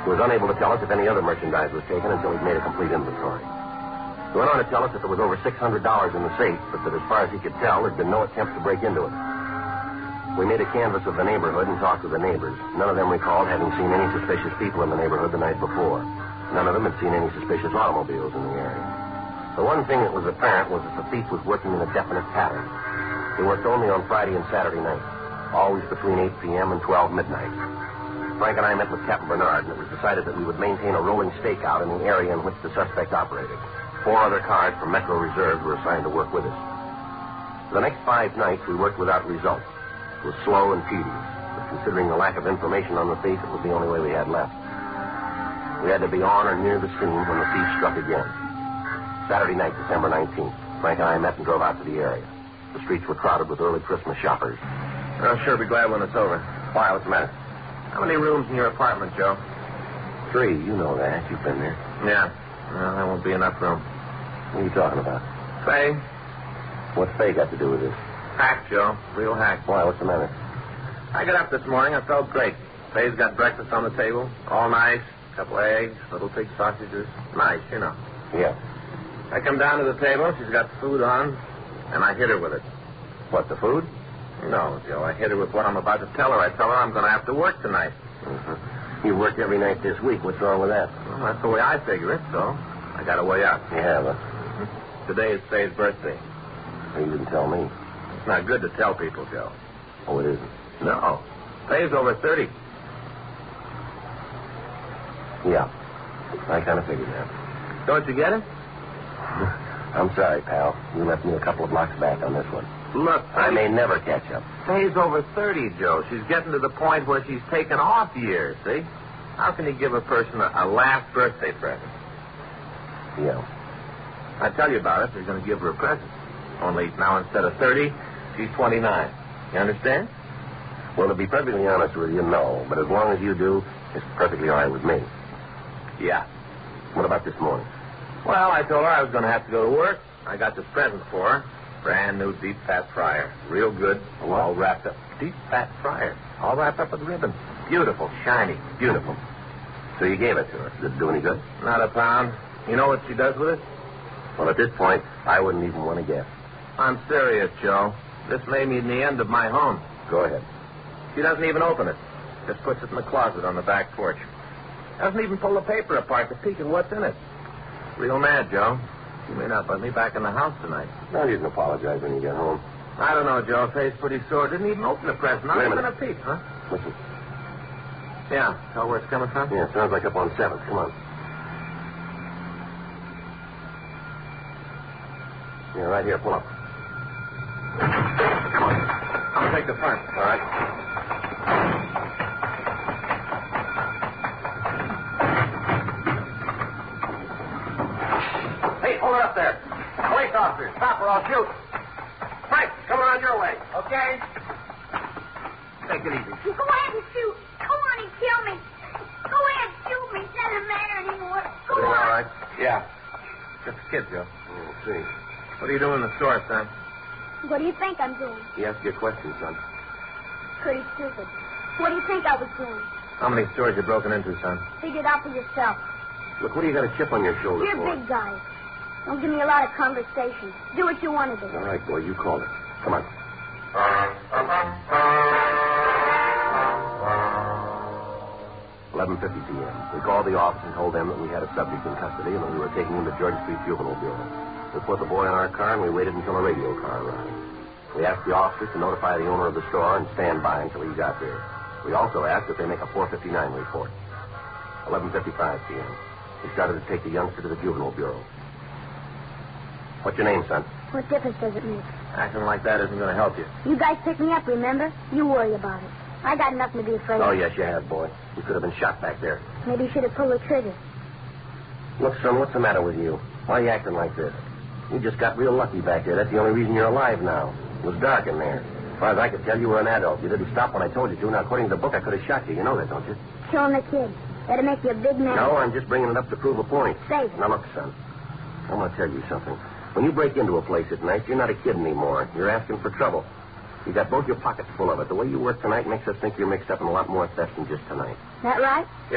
He was unable to tell us if any other merchandise was taken until he'd made a complete inventory. He went on to tell us that there was over $600 in the safe, but that as far as he could tell, there'd been no attempt to break into it. We made a canvass of the neighborhood and talked to the neighbors. None of them recalled having seen any suspicious people in the neighborhood the night before. None of them had seen any suspicious automobiles in the area. The one thing that was apparent was that the thief was working in a definite pattern. He worked only on Friday and Saturday nights, always between 8 p.m. and 12 midnight. Frank and I met with Captain Bernard, and it was decided that we would maintain a rolling stakeout in the area in which the suspect operated. 4 other cars from Metro Reserve were assigned to work with us. For the next 5 nights, we worked without results. It was slow and tedious, but considering the lack of information on the thief, it was the only way we had left. We had to be on or near the scene when the thief struck again. Saturday night, December 19th, Frank and I met and drove out to the area. The streets were crowded with early Christmas shoppers. I'll sure be glad when it's over. Why, what's the matter? How many rooms in your apartment, Joe? 3, you know that. You've been there. Yeah. Well, that won't be enough room. What are you talking about? Faye? What's Faye got to do with this? Hack, Joe. Real hack. Why, what's the matter? I got up this morning. I felt great. Faye's got breakfast on the table. All nice. A couple eggs, little pig sausages. Nice, you know. Yeah. I come down to the table. She's got food on, and I hit her with it. What, the food? No, Joe. I hit her with what I'm about to tell her. I tell her I'm going to have to work tonight. Mm-hmm. You worked every night this week. What's wrong with that? Well, that's the way I figure it, so I got a way out. You have, huh? Today is Faye's birthday. You didn't tell me. It's not good to tell people, Joe. Oh, it isn't? No. Faye's over 30. Yeah. I kind of figured that. Don't you get it? I'm sorry, pal. You left me a couple of blocks back on this one. Look, I may never catch up. Faye's over 30, Joe. She's getting to the point where she's taken off years, see? How can you give a person a last birthday present? Yeah. I tell you about it. You're going to give her a present. Only now instead of 30, she's 29. You understand? Well, to be perfectly honest with you, no. But as long as you do, it's perfectly all right with me. Yeah. What about this morning? Well, I told her I was going to have to go to work. I got this present for her. Brand new deep fat fryer. Real good. What? All wrapped up. Deep fat fryer. All wrapped up with ribbon. Beautiful. Shiny. Beautiful. So you gave it to her. Did it do any good? Not a pound. You know what she does with it? Well, at this point, I wouldn't even want to guess. I'm serious, Joe. This may mean the end of my home. Go ahead. She doesn't even open it. Just puts it in the closet on the back porch. Doesn't even pull the paper apart to peek at what's in it. Real mad, Joe. You may not let me back in the house tonight. No, you can apologize when you get home. I don't know, Joe. Face pretty sore. Didn't even open the present. Not even a peek, huh? Listen. Yeah. Tell where it's coming from? Yeah, it sounds like up on 7th. Come on. Yeah, right here. Pull up. Come on. I'll take the front. All right. Hey, hold it up there. Police officer, stop or I'll shoot. Frank, come around your way. Okay? Take it easy. Go ahead and shoot. Go on and kill me. Go ahead and shoot me. It doesn't matter anymore. Go Doing on. all right? Yeah. Just a kid, Joe. We'll see. What are you doing in the store, son? What do you think I'm doing? He asked you a question, son. Pretty stupid. What do you think I was doing? How many stores you broken into, son? Figure it out for yourself. Look, what do you got a chip on your shoulder You're for? a big guy. Don't give me a lot of conversation. Do what you want to do. All right, boy, you called it. Come on. 11:50 p.m. We called the office and told them that we had a subject in custody and that we were taking him to George Street Juvenile Bureau. We put the boy in our car and we waited until a radio car arrived. We asked the officers to notify the owner of the store and stand by until he got there. We also asked that they make a 459 report. 11:55 p.m. We started to take the youngster to the Juvenile Bureau. What's your name, son? What difference does it make? Acting like that isn't going to help you. You guys picked me up, remember? You worry about it. I got nothing to be afraid Oh, of. yes, you have, boy. You could have been shot back there. Maybe you should have pulled the trigger. Look, son, what's the matter with you? Why are you acting like this? You just got real lucky back there. That's the only reason you're alive now. It was dark in there. As far as I could tell, you were an adult. You didn't stop when I told you to. Now, according to the book, I could have shot you. You know that, don't you? Killing the kid. That'll make you a big man. No, I'm just bringing it up to prove a point. Say it. Now, look, son. I'm going to tell you something. When you break into a place at night, you're not a kid anymore. You're asking for trouble. You got both your pockets full of it. The way you work tonight makes us think you're mixed up in a lot more theft than just tonight. That right?